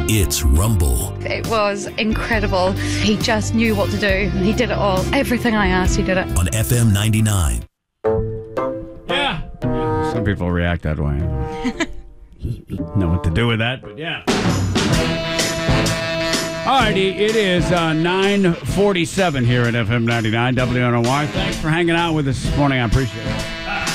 It's Rumble. It was incredible. He just knew what to do. He did it all. Everything I asked, he did it. On FM 99. Yeah. Some people react that way. Know what to do with that, but yeah. All righty, it is 9:47 here at FM 99 WNOR. Thanks for hanging out with us this morning. I appreciate it.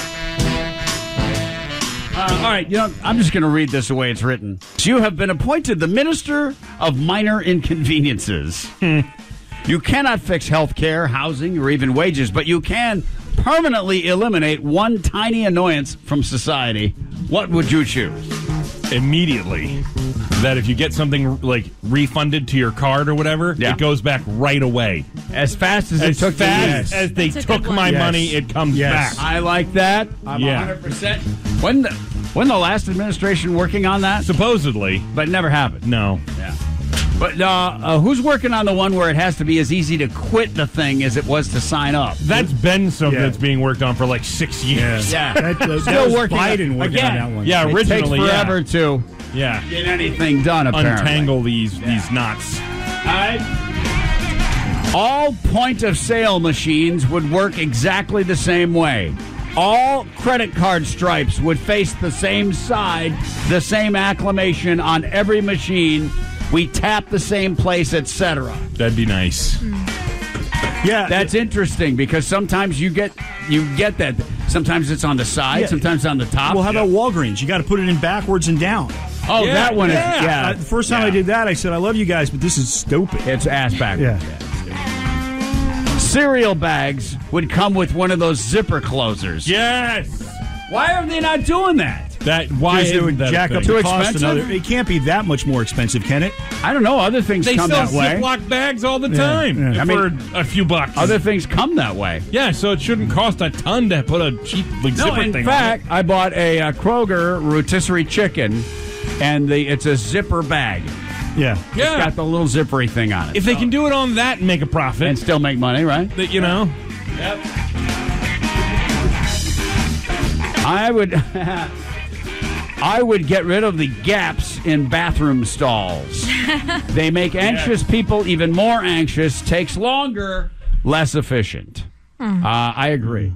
All right, I'm just going to read this the way it's written. You have been appointed the Minister of Minor Inconveniences. You cannot fix health care, housing, or even wages, but you can permanently eliminate one tiny annoyance from society. What would you choose? Immediately. That if you get something like refunded to your card or whatever, it goes back right away. As fast as it took fast as they took my money, it comes back. I like that. I'm 100%. Wasn't the last administration working on that? Supposedly. But it never happened. No. Yeah. But who's working on the one where it has to be as easy to quit the thing as it was to sign up? That's been something that's being worked on for like 6 years. Yeah. Still working. Biden working on that one. Yeah, originally, it takes forever to get anything done, apparently. Untangle these knots. All right. All point-of-sale machines would work exactly the same way. All credit card stripes would face the same side, the same acclamation on every machine. We tap the same place, etc. That'd be nice. Yeah, that's interesting because sometimes you get that. Sometimes it's on the side, sometimes on the top. Well, how about Walgreens? You got to put it in backwards and down. Oh, that one is. Yeah. The first time I did that, I said, "I love you guys, but this is stupid." It's ass backwards. Yeah. Cereal bags would come with one of those zipper closers. Yes. Why are they not doing that? Why it would that jack up too the cost? expensive? It can't be that much more expensive, can it? I don't know. Other things come that way. They sell Ziploc bags all the time for a few bucks. Other things come that way. Yeah, so it shouldn't cost a ton to put a cheap zipper thing on. In fact, I bought a Kroger rotisserie chicken, and it's a zipper bag. Yeah. It's got the little zippery thing on it. If they can do it on that and make a profit. And still make money, right? You know? Yep. I would get rid of the gaps in bathroom stalls. They make anxious people even more anxious, takes longer, less efficient. I agree.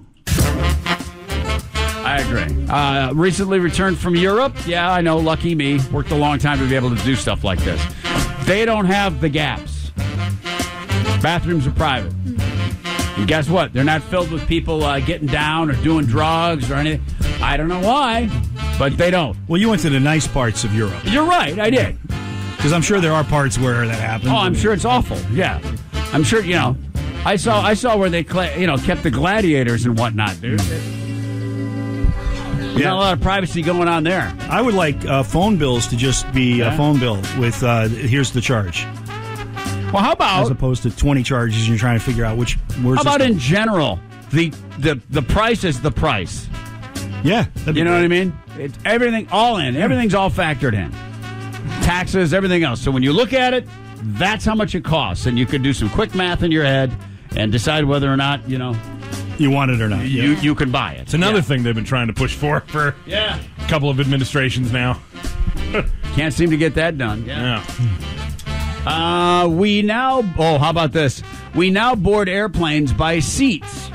Recently returned from Europe. Yeah, I know, lucky me. Worked a long time to be able to do stuff like this. They don't have the gaps. Bathrooms are private. And guess what? They're not filled with people getting down or doing drugs or anything. I don't know why, but they don't. Well, you went to the nice parts of Europe. You're right, I did. Because I'm sure there are parts where that happens. Oh, I'm sure it's awful. Yeah. I'm sure, I saw where they kept the gladiators and whatnot, dude. There's not a lot of privacy going on there. I would like phone bills to just be a phone bill with here's the charge. Well, how about, as opposed to 20 charges and you're trying to figure out which words. How about in general, the price is the price. Yeah, you know what I mean? It's everything all in. Everything's all factored in. Taxes, everything else. So when you look at it, that's how much it costs, and you could do some quick math in your head and decide whether or not you want it or not. You can buy it. It's another thing they've been trying to push for a couple of administrations now. Can't seem to get that done. Yeah. How about this? We now board airplanes by seats.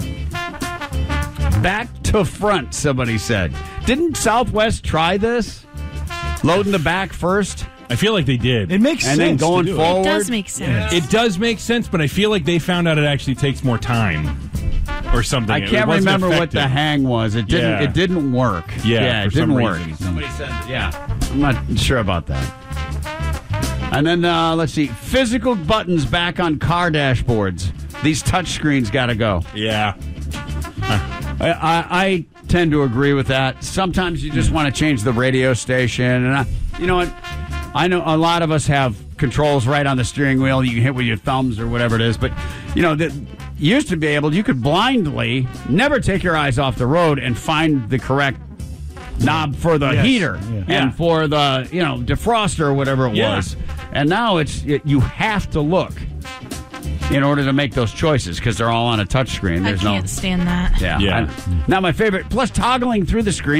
Back to front, somebody said. Didn't Southwest try this? Loading the back first? I feel like they did. It makes sense. And then going forward. It does make sense. It does make sense, but I feel like they found out it actually takes more time or something. I can't remember what the hang was. It didn't. It didn't work. Yeah, it didn't work. Reason. Somebody said, I'm not sure about that. And then let's see, physical buttons back on car dashboards. These touch screens got to go. Yeah. I tend to agree with that. Sometimes you just want to change the radio station, and you know what? I know a lot of us have controls right on the steering wheel. You can hit with your thumbs or whatever it is, but used to be able. You could blindly never take your eyes off the road and find the correct knob for the heater and for the defroster or whatever it was. And now you have to look in order to make those choices because they're all on a touch screen. I can't stand that. Not my favorite. Plus, toggling through the screen